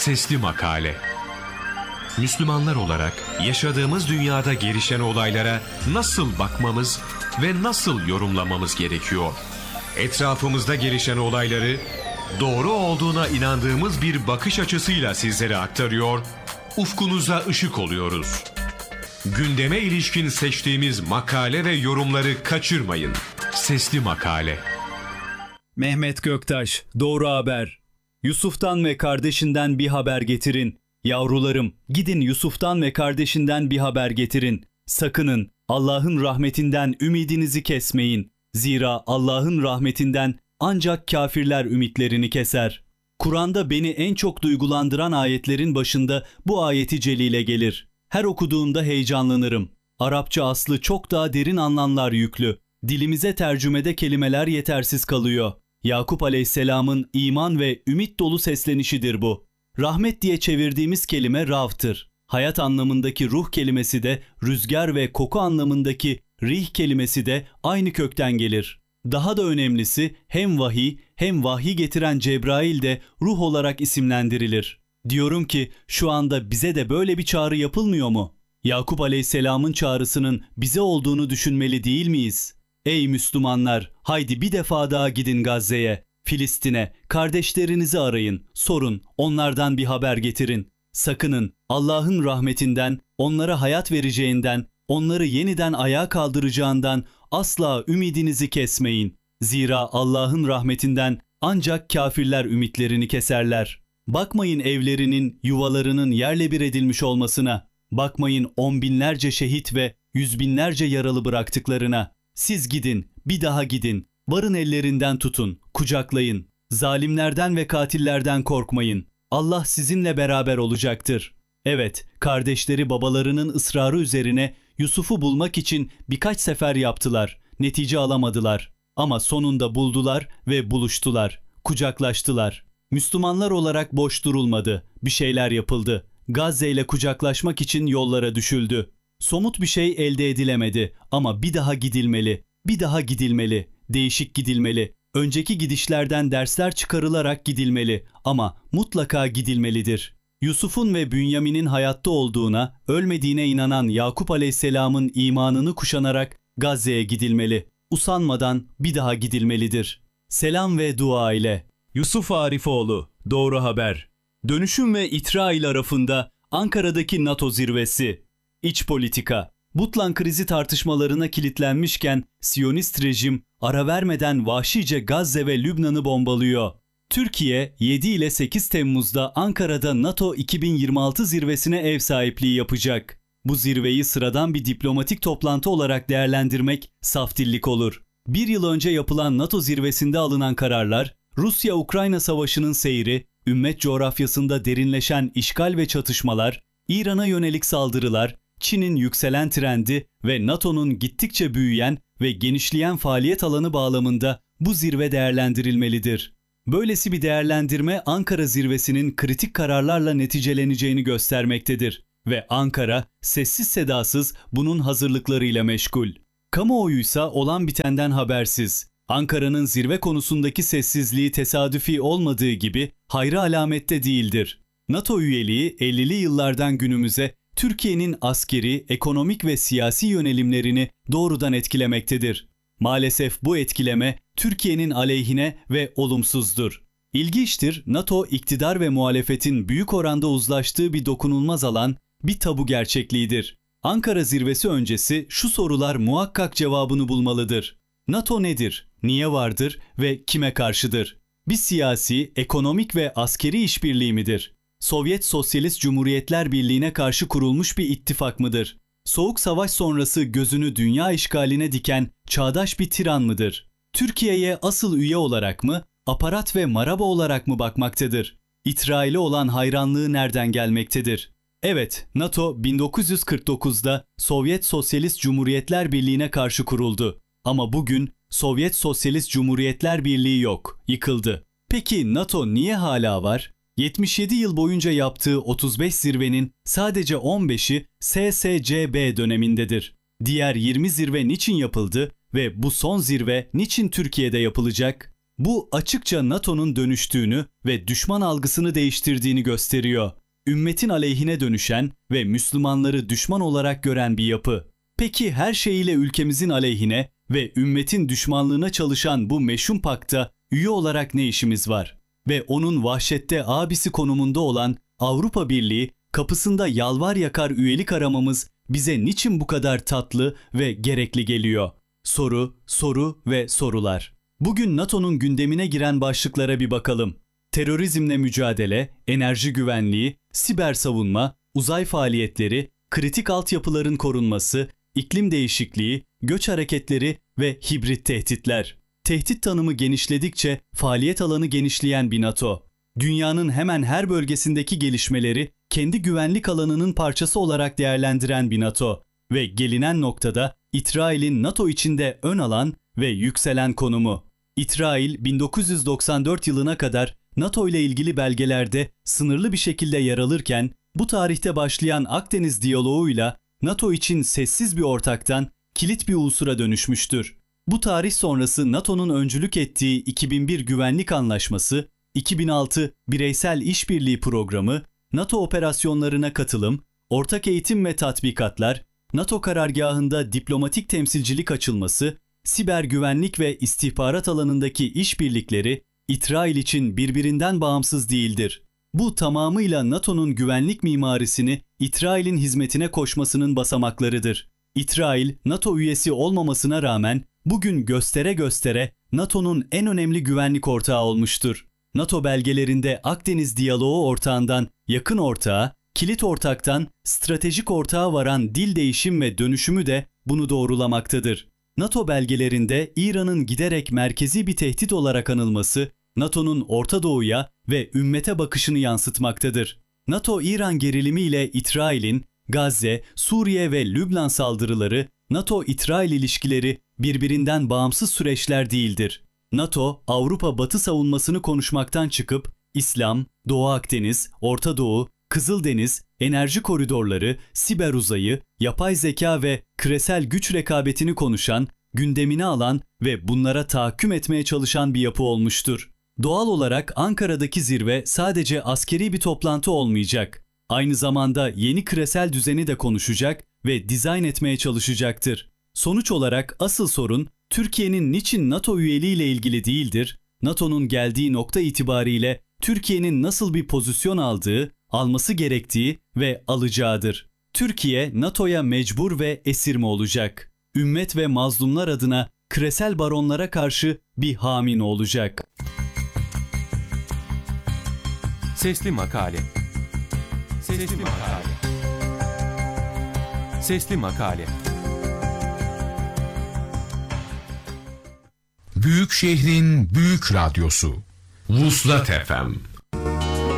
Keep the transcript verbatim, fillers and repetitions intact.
Sesli Makale. Müslümanlar olarak yaşadığımız dünyada gelişen olaylara nasıl bakmamız ve nasıl yorumlamamız gerekiyor? Etrafımızda gelişen olayları doğru olduğuna inandığımız bir bakış açısıyla sizlere aktarıyor, ufkunuza ışık oluyoruz. Gündeme ilişkin seçtiğimiz makale ve yorumları kaçırmayın. Sesli Makale. Mehmet Göktaş, Doğru Haber. Yusuf'tan ve kardeşinden bir haber getirin. Yavrularım, gidin Yusuf'tan ve kardeşinden bir haber getirin. Sakının, Allah'ın rahmetinden ümidinizi kesmeyin. Zira Allah'ın rahmetinden ancak kafirler ümitlerini keser. Kur'an'da beni en çok duygulandıran ayetlerin başında bu ayeti celile gelir. Her okuduğumda heyecanlanırım. Arapça aslı çok daha derin anlamlar yüklü. Dilimize tercümede kelimeler yetersiz kalıyor. Yakup Aleyhisselam'ın iman ve ümit dolu seslenişidir bu. Rahmet diye çevirdiğimiz kelime rav'tır. Hayat anlamındaki ruh kelimesi de rüzgar ve koku anlamındaki rih kelimesi de aynı kökten gelir. Daha da önemlisi hem vahiy hem vahyi getiren Cebrail de ruh olarak isimlendirilir. Diyorum ki şu anda bize de böyle bir çağrı yapılmıyor mu? Yakup Aleyhisselam'ın çağrısının bize olduğunu düşünmeli değil miyiz? Ey Müslümanlar, haydi bir defa daha gidin Gazze'ye, Filistin'e, kardeşlerinizi arayın, sorun, onlardan bir haber getirin. Sakının, Allah'ın rahmetinden, onlara hayat vereceğinden, onları yeniden ayağa kaldıracağından asla ümidinizi kesmeyin. Zira Allah'ın rahmetinden ancak kafirler ümitlerini keserler. Bakmayın evlerinin, yuvalarının yerle bir edilmiş olmasına. Bakmayın on binlerce şehit ve yüz binlerce yaralı bıraktıklarına. Siz gidin, bir daha gidin. Varın ellerinden tutun, kucaklayın. Zalimlerden ve katillerden korkmayın. Allah sizinle beraber olacaktır. Evet, kardeşleri babalarının ısrarı üzerine Yusuf'u bulmak için birkaç sefer yaptılar. Netice alamadılar. Ama sonunda buldular ve buluştular. Kucaklaştılar. Müslümanlar olarak boş durulmadı. Bir şeyler yapıldı. Gazze ile kucaklaşmak için yollara düşüldü. Somut bir şey elde edilemedi ama bir daha gidilmeli. Bir daha gidilmeli. Değişik gidilmeli. Önceki gidişlerden dersler çıkarılarak gidilmeli ama mutlaka gidilmelidir. Yusuf'un ve Bünyamin'in hayatta olduğuna, ölmediğine inanan Yakup Aleyhisselam'ın imanını kuşanarak Gazze'ye gidilmeli. Usanmadan bir daha gidilmelidir. Selam ve dua ile. Yusuf Arifoğlu, Doğru Haber. Dönüşüm ve İsrail arasında Ankara'daki NATO zirvesi. İç politika. Butlan krizi tartışmalarına kilitlenmişken Siyonist rejim ara vermeden vahşice Gazze ve Lübnan'ı bombalıyor. Türkiye yedi ile sekiz Temmuz'da Ankara'da NATO iki bin yirmi altı zirvesine ev sahipliği yapacak. Bu zirveyi sıradan bir diplomatik toplantı olarak değerlendirmek saf dillik olur. Bir yıl önce yapılan NATO zirvesinde alınan kararlar, Rusya-Ukrayna savaşının seyri, ümmet coğrafyasında derinleşen işgal ve çatışmalar, İran'a yönelik saldırılar, Çin'in yükselen trendi ve NATO'nun gittikçe büyüyen ve genişleyen faaliyet alanı bağlamında bu zirve değerlendirilmelidir. Böylesi bir değerlendirme Ankara zirvesinin kritik kararlarla neticeleneceğini göstermektedir ve Ankara sessiz sedasız bunun hazırlıklarıyla meşgul. Kamuoyuysa olan bitenden habersiz. Ankara'nın zirve konusundaki sessizliği tesadüfi olmadığı gibi hayrı alamette değildir. NATO üyeliği ellili yıllardan günümüze Türkiye'nin askeri, ekonomik ve siyasi yönelimlerini doğrudan etkilemektedir. Maalesef bu etkileme Türkiye'nin aleyhine ve olumsuzdur. İlginçtir, NATO iktidar ve muhalefetin büyük oranda uzlaştığı bir dokunulmaz alan, bir tabu gerçekliğidir. Ankara zirvesi öncesi şu sorular muhakkak cevabını bulmalıdır. NATO nedir? Niye vardır ve kime karşıdır? Bir siyasi, ekonomik ve askeri işbirliği midir? Sovyet Sosyalist Cumhuriyetler Birliği'ne karşı kurulmuş bir ittifak mıdır? Soğuk Savaş sonrası gözünü dünya işgaline diken çağdaş bir tiran mıdır? Türkiye'ye asıl üye olarak mı, aparat ve maraba olarak mı bakmaktadır? İsrail'e olan hayranlığı nereden gelmektedir? Evet, NATO bin dokuz yüz kırk dokuzda Sovyet Sosyalist Cumhuriyetler Birliği'ne karşı kuruldu. Ama bugün Sovyet Sosyalist Cumhuriyetler Birliği yok, yıkıldı. Peki NATO niye hala var? yetmiş yedi yıl boyunca yaptığı otuz beş zirvenin sadece on beşi S S C B dönemindedir. Diğer yirmi zirve niçin yapıldı ve bu son zirve niçin Türkiye'de yapılacak? Bu açıkça NATO'nun dönüştüğünü ve düşman algısını değiştirdiğini gösteriyor. Ümmetin aleyhine dönüşen ve Müslümanları düşman olarak gören bir yapı. Peki her şeyiyle ülkemizin aleyhine ve ümmetin düşmanlığına çalışan bu meşhum pakta üye olarak ne işimiz var? Ve onun vahşette abisi konumunda olan Avrupa Birliği kapısında yalvar yakar üyelik aramamız bize niçin bu kadar tatlı ve gerekli geliyor? Soru, soru ve sorular. Bugün NATO'nun gündemine giren başlıklara bir bakalım. Terörizmle mücadele, enerji güvenliği, siber savunma, uzay faaliyetleri, kritik altyapıların korunması, iklim değişikliği, göç hareketleri ve hibrit tehditler. Tehdit tanımı genişledikçe faaliyet alanı genişleyen bir NATO. Dünyanın hemen her bölgesindeki gelişmeleri kendi güvenlik alanının parçası olarak değerlendiren bir NATO ve gelinen noktada İsrail'in NATO içinde ön alan ve yükselen konumu. İsrail bin dokuz yüz doksan dört yılına kadar NATO ile ilgili belgelerde sınırlı bir şekilde yer alırken bu tarihte başlayan Akdeniz diyaloğuyla NATO için sessiz bir ortaktan kilit bir unsura dönüşmüştür. Bu tarih sonrası NATO'nun öncülük ettiği iki bin bir Güvenlik Anlaşması, iki bin altı Bireysel İşbirliği Programı, NATO operasyonlarına katılım, ortak eğitim ve tatbikatlar, NATO karargahında diplomatik temsilcilik açılması, siber güvenlik ve istihbarat alanındaki işbirlikleri İsrail için birbirinden bağımsız değildir. Bu tamamıyla NATO'nun güvenlik mimarisini İsrail'in hizmetine koşmasının basamaklarıdır. İsrail, NATO üyesi olmamasına rağmen bugün göstere göstere NATO'nun en önemli güvenlik ortağı olmuştur. NATO belgelerinde Akdeniz diyaloğu ortağından yakın ortağa, kilit ortaktan stratejik ortağa varan dil değişim ve dönüşümü de bunu doğrulamaktadır. NATO belgelerinde İran'ın giderek merkezi bir tehdit olarak anılması, NATO'nun Orta Doğu'ya ve ümmete bakışını yansıtmaktadır. NATO-İran gerilimi ile İsrail'in Gazze, Suriye ve Lübnan saldırıları, NATO-İsrail ilişkileri birbirinden bağımsız süreçler değildir. NATO, Avrupa-Batı savunmasını konuşmaktan çıkıp İslam, Doğu Akdeniz, Orta Doğu, Kızıldeniz, enerji koridorları, siber uzayı, yapay zeka ve küresel güç rekabetini konuşan, gündemine alan ve bunlara tahakküm etmeye çalışan bir yapı olmuştur. Doğal olarak Ankara'daki zirve sadece askeri bir toplantı olmayacak. Aynı zamanda yeni küresel düzeni de konuşacak ve dizayn etmeye çalışacaktır. Sonuç olarak asıl sorun Türkiye'nin niçin NATO üyeliği ile ilgili değildir, NATO'nun geldiği nokta itibariyle Türkiye'nin nasıl bir pozisyon aldığı, alması gerektiği ve alacağıdır. Türkiye NATO'ya mecbur ve esir mi olacak? Ümmet ve mazlumlar adına küresel baronlara karşı bir hami mi olacak? Sesli Makale. Sesli Makale. Sesli Makale. Büyük şehrin büyük radyosu. Vuslat F M